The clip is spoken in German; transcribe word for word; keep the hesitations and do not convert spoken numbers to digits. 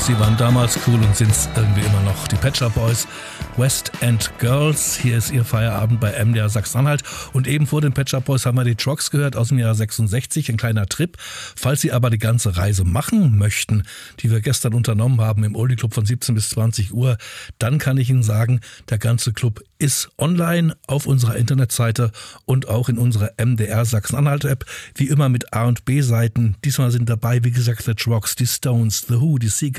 Sie waren damals cool und sind es irgendwie immer noch. Die Pet Shop Boys, West End Girls. Hier ist Ihr Feierabend bei M D R Sachsen-Anhalt. Und eben vor den Pet Shop Boys haben wir die Trucks gehört aus dem Jahr sechsundsechzig. Ein kleiner Trip. Falls Sie aber die ganze Reise machen möchten, die wir gestern unternommen haben im Oldie Club von siebzehn bis zwanzig Uhr, dann kann ich Ihnen sagen, der ganze Club ist online auf unserer Internetseite und auch in unserer M D R Sachsen-Anhalt-App. Wie immer mit A und B-Seiten. Diesmal sind dabei, wie gesagt, The Trucks, die Stones, The Who, die Seagulls,